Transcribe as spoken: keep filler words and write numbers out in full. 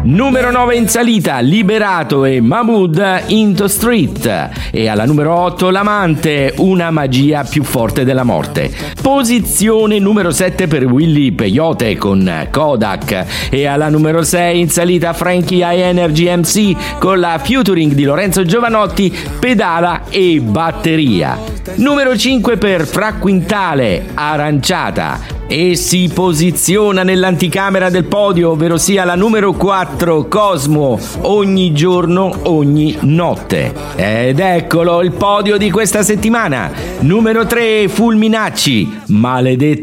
Numero nove in salita, Liberato e Mahmood, Into Street. E alla numero otto, L'amante, Una magia più forte della morte. Posizione numero sette per Willy Peyote con Kodak. E alla numero sei in salita, Frankie High Energy M C con la featuring di Lorenzo Giovanotti, Pedala e Batteria. Numero cinque per Fra Quintale, Aranciata. E si posiziona nell'anticamera del podio, ovvero sia la numero quattro, Cosmo, Ogni giorno, ogni notte. Ed eccolo il podio di questa settimana. Numero tre, Fulminacci, Maledetta